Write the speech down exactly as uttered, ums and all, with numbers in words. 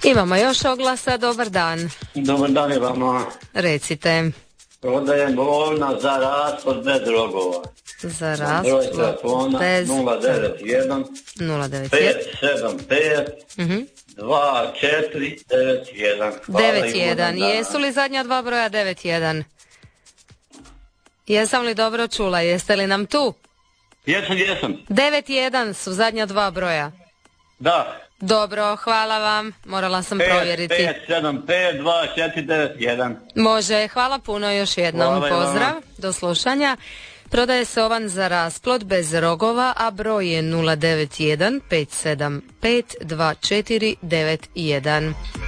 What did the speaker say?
Imamo još oglasa, dobar dan. Dobar dan je vama. Recite. Prodajem ovna za raspod bez rogova. Za raspod broj telefona bez nula devet jedan pet sedam pet dva četiri devet jedan. devet jedan. Jesu li zadnja dva broja devet jedan? Jesam li dobro čula? Jeste li nam tu? Jesam, jesam. devet jedan su zadnja dva broja. Da. Dobro, hvala vam. Morala sam provjeriti. pet sedam pet dva četiri devet jedan. Može, hvala puno još jednom. Hvala. Pozdrav, do slušanja. Prodaje se ovan za rasplod bez rogova, a broj je nula devet jedan pet sedam pet dva četiri devet jedan.